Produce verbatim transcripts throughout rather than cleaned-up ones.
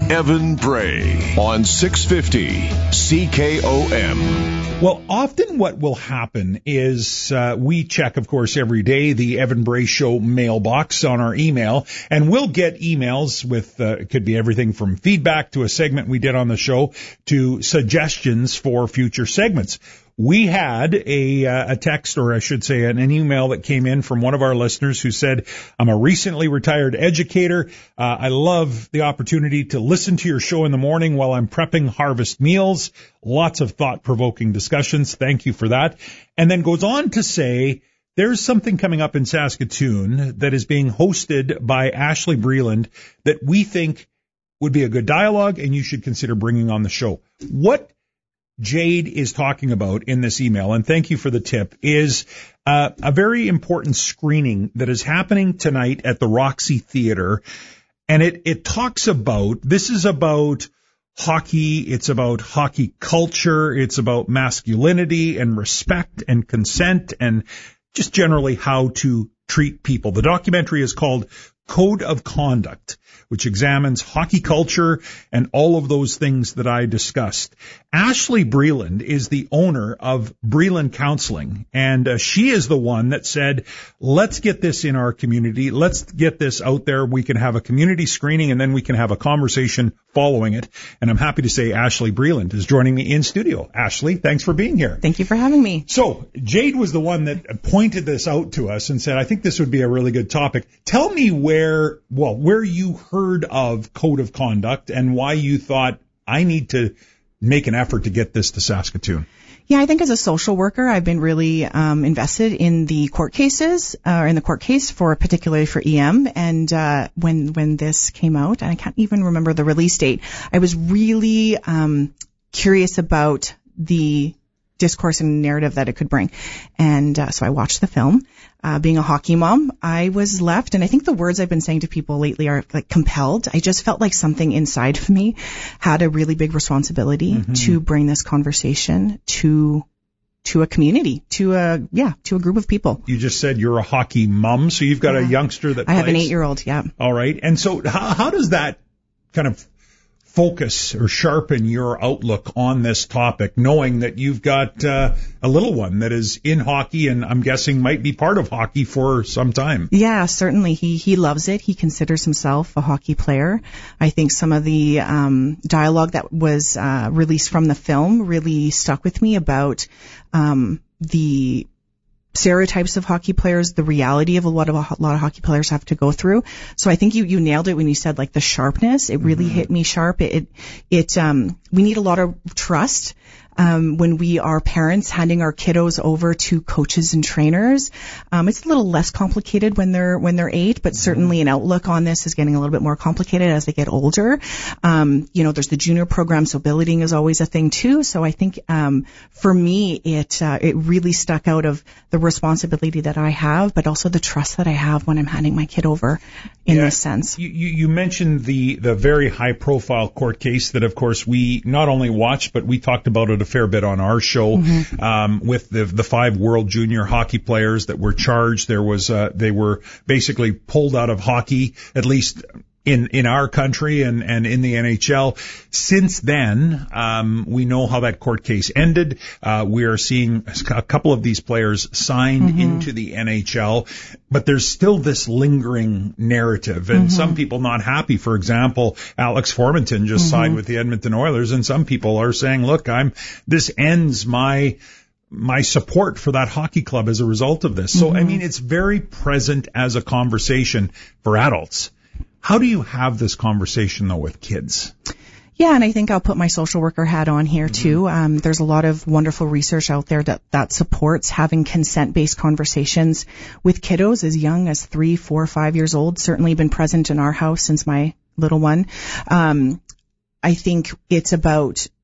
Evan Bray on six fifty C K O M. Well, often what will happen is uh, we check, of course, every day the Evan Bray Show mailbox on our email, and we'll get emails with, uh, it could be everything from feedback to a segment we did on the show to suggestions for future segments. We had a, uh, a text, or I should say an, an email that came in from one of our listeners who said, I'm a recently retired educator. Uh, I love the opportunity to listen to your show in the morning while I'm prepping harvest meals. Lots of thought-provoking discussions. Thank you for that. And then goes on to say, there's something coming up in Saskatoon that is being hosted by Ashley Breland that we think would be a good dialogue and you should consider bringing on the show. What Jade is talking about in this email, and thank you for the tip, is uh, a very important screening that is happening tonight at the Roxy Theater. And it, it talks about, this is about hockey, it's about hockey culture, it's about masculinity and respect and consent and just generally how to treat people. The documentary is called Code of Conduct, which examines hockey culture and all of those things that I discussed. Ashley Breland is the owner of Breland Counseling, and uh, she is the one that said, let's get this in our community. Let's get this out there. We can have a community screening, and then we can have a conversation following it. And I'm happy to say Ashley Breland is joining me in studio. Ashley, thanks for being here. Thank you for having me. So Jade was the one that pointed this out to us and said, I think this would be a really good topic. Tell me where, well, where you heard of Code of Conduct and why you thought I need to make an effort to get this to Saskatoon. Yeah, I think as a social worker, I've been really um, invested in the court cases, or uh, in the court case for particularly for E M. And uh, when when this came out, and I can't even remember the release date, I was really um, curious about the discourse and narrative that it could bring. And uh, so I watched the film. Uh, being a hockey mom, I was left, and I think the words I've been saying to people lately are like compelled. I just felt like something inside of me had a really big responsibility mm-hmm. to bring this conversation to to a community, to a yeah, to a group of people. You just said you're a hockey mom, so you've got yeah. a youngster that I plays. have an eight-year-old, yeah. All right. And so how, how does that kind of focus or sharpen your outlook on this topic, knowing that you've got uh, a little one that is in hockey and I'm guessing might be part of hockey for some time? Yeah, certainly. He he loves it. He considers himself a hockey player. I think some of the um, dialogue that was uh, released from the film really stuck with me about um, the stereotypes of hockey players, the reality of a lot of a lot of hockey players have to go through. So I think you you nailed it when you said like the sharpness. It really mm-hmm. hit me sharp. It it, it um we need a lot of trust. Um, when we are parents handing our kiddos over to coaches and trainers. Um, it's a little less complicated when they're, when they're eight, but certainly an outlook on this is getting a little bit more complicated as they get older. Um, you know, there's the junior program, so billeting is always a thing too. So I think, um, for me, it, uh, it really stuck out of the responsibility that I have, but also the trust that I have when I'm handing my kid over in yeah, this sense. You, you mentioned the, the very high profile court case that of course we not only watched, but we talked about it a fair bit on our show, mm-hmm. um, with the the five world junior hockey players that were charged. There was uh, they were basically pulled out of hockey, at least in in our country and and in the N H L. Since then, um, we know how that court case ended. Uh, we are seeing a couple of these players signed mm-hmm. into the N H L, but there's still this lingering narrative, and mm-hmm. some people not happy. For example, Alex Formenton just mm-hmm. signed with the Edmonton Oilers, and some people are saying, "Look, I'm this ends my." my support for that hockey club as a result of this." So, mm-hmm. I mean, it's very present as a conversation for adults. How do you have this conversation, though, with kids? Yeah, and I think I'll put my social worker hat on here, mm-hmm. too. Um, there's a lot of wonderful research out there that, that supports having consent-based conversations with kiddos as young as three, four, five years old. Certainly been present in our house since my little one. Um, I think it's about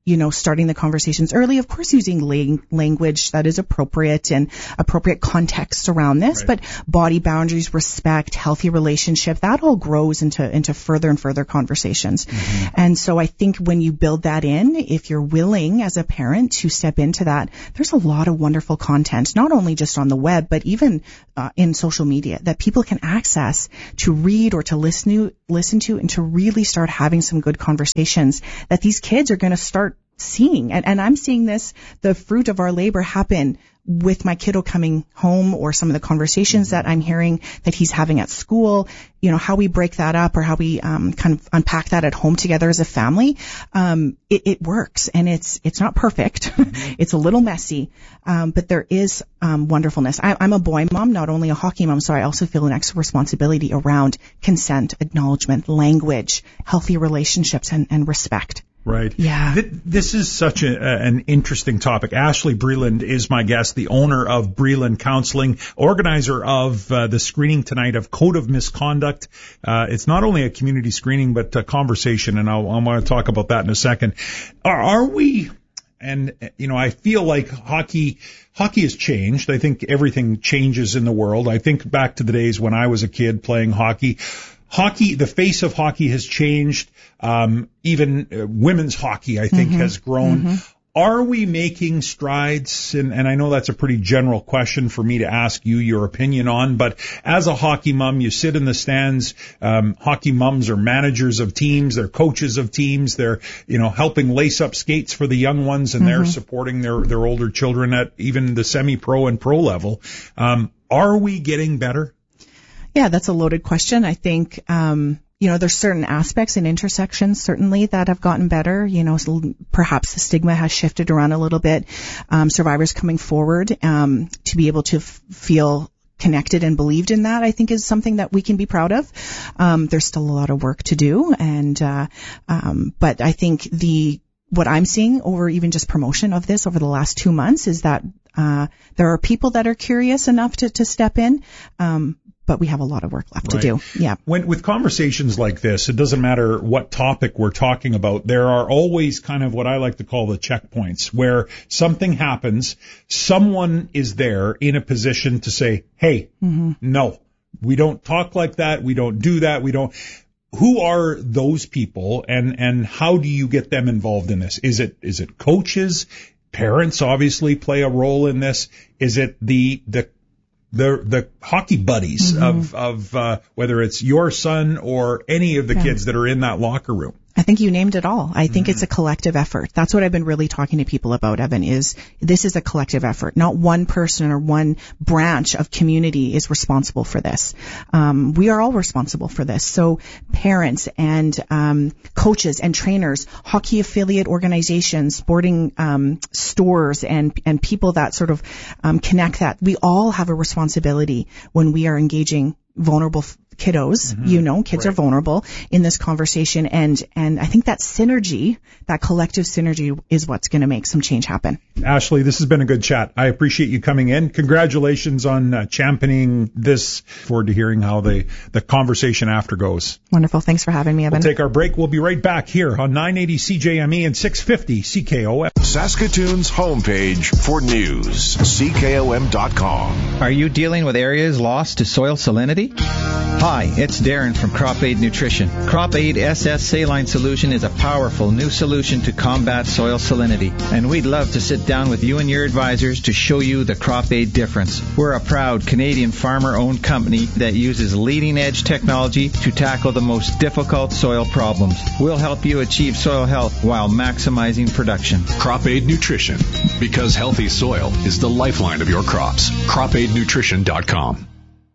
you know, starting the conversations early, of course, using lang- language that is appropriate and appropriate context around this, right. But body boundaries, respect, healthy relationship, that all grows into, into further and further conversations. Mm-hmm. And so I think when you build that in, if you're willing as a parent to step into that, there's a lot of wonderful content, not only just on the web, but even uh, in social media that people can access to read or to listen to, listen to and to really start having some good conversations that these kids are going to start seeing. And, and I'm seeing this, the fruit of our labor happen with my kiddo coming home or some of the conversations that I'm hearing that he's having at school, you know, how we break that up or how we um, kind of unpack that at home together as a family. Um, it, it works, and it's it's not perfect. Mm-hmm. It's a little messy, um, but there is um, wonderfulness. I, I'm a boy mom, not only a hockey mom, so I also feel an extra responsibility around consent, acknowledgement, language, healthy relationships, and, and respect. Right. Yeah. This is such a, an interesting topic. Ashley Breland is my guest, the owner of Breland Counseling, organizer of uh, the screening tonight of Code of Misconduct. Uh, it's not only a community screening, but a conversation, and I'll, I want to talk about that in a second. Are, are we, and, you know, I feel like hockey, hockey has changed. I think everything changes in the world. I think back to the days when I was a kid playing hockey. Hockey, the face of hockey has changed. Um, even uh, women's hockey, I think, mm-hmm. has grown. Mm-hmm. Are we making strides? And, and I know that's a pretty general question for me to ask you your opinion on, but as a hockey mom, you sit in the stands. Um, hockey moms are managers of teams. They're coaches of teams. They're, you know, helping lace up skates for the young ones, and mm-hmm. they're supporting their, their older children at even the semi-pro and pro level. Um, are we getting better? Yeah, that's a loaded question. I think, um, you know, there's certain aspects and intersections certainly that have gotten better. You know, so perhaps the stigma has shifted around a little bit. Um, survivors coming forward, um, to be able to f- feel connected and believed in that, I think, is something that we can be proud of. Um, there's still a lot of work to do, and, uh, um, but I think the, what I'm seeing over even just promotion of this over the last two months is that, uh, there are people that are curious enough to, to step in, um, but we have a lot of work left right. to do. Yeah. When, with conversations like this, it doesn't matter what topic we're talking about. There are always kind of what I like to call the checkpoints where something happens. Someone is there in a position to say, hey, mm-hmm. no, we don't talk like that. We don't do that. We don't. Who are those people, and, and how do you get them involved in this? Is it, is it coaches? Parents obviously play a role in this. Is it the, the, The the hockey buddies mm-hmm. of of uh, whether it's your son or any of the yeah. kids that are in that locker room? I think you named it all. I think mm-hmm. it's a collective effort. That's what I've been really talking to people about, Evan, is this is a collective effort. Not one person or one branch of community is responsible for this. Um, we are all responsible for this. So parents and um, coaches and trainers, hockey affiliate organizations, sporting um, stores, and and people that sort of um, connect that. We all have a responsibility when we are engaging vulnerable f- kiddos, mm-hmm. you know, kids right. are vulnerable in this conversation. And, and I think that synergy, that collective synergy is what's going to make some change happen. Ashley, this has been a good chat. I appreciate you coming in. Congratulations on uh, championing this. Forward to hearing how the, the conversation after goes. Wonderful. Thanks for having me, Evan. We'll take our break. We'll be right back here on nine eighty C J M E and six fifty C K O M. Saskatoon's homepage for news, C K O M dot com. Are you dealing with areas lost to soil salinity? Hi, it's Darren from Crop Aid Nutrition. Crop Aid S S Saline Solution is a powerful new solution to combat soil salinity, and we'd love to sit down with you and your advisors to show you the Crop Aid difference. We're a proud Canadian farmer-owned company that uses leading-edge technology to tackle the most difficult soil problems. We'll help you achieve soil health while maximizing production. Crop Aid Nutrition, because healthy soil is the lifeline of your crops. crop aid nutrition dot com.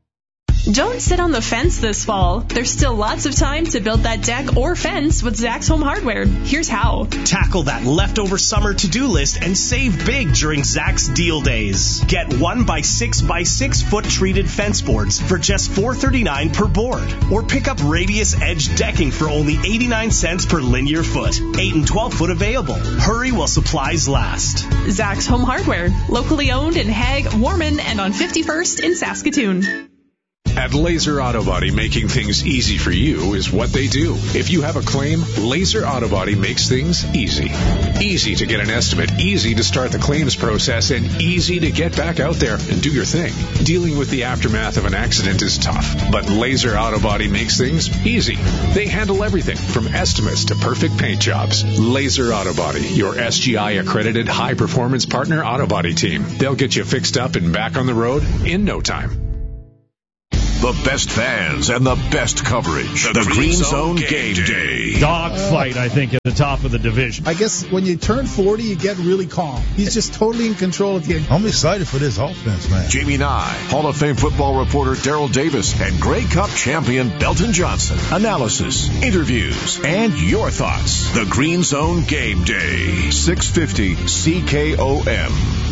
Don't sit on the fence this fall. There's still lots of time to build that deck or fence with Zach's Home Hardware. Here's how. Tackle that leftover summer to-do list and save big during Zach's Deal Days. Get one by six by six foot treated fence boards for just four dollars and thirty-nine cents per board. Or pick up Radius Edge decking for only eighty-nine cents per linear foot. eight and twelve foot available. Hurry while supplies last. Zach's Home Hardware. Locally owned in Hague, Warman, and on fifty-first in Saskatoon. At Laser Auto Body, making things easy for you is what they do. If you have a claim, Laser Auto Body makes things easy. Easy to get an estimate, easy to start the claims process, and easy to get back out there and do your thing. Dealing with the aftermath of an accident is tough, but Laser Auto Body makes things easy. They handle everything from estimates to perfect paint jobs. Laser Auto Body, your S G I accredited high performance partner auto body team. They'll get you fixed up and back on the road in no time. The best fans and the best coverage. The, the Green, Green Zone, Zone Game Day. Day. Dogfight, I think, at the top of the division. I guess when you turn forty, you get really calm. He's just totally in control of the game. I'm excited for this offense, man. Jamie Nye, Hall of Fame football reporter Daryl Davis, and Grey Cup champion Belton Johnson. Analysis, interviews, and your thoughts. The Green Zone Game Day. six fifty C K O M.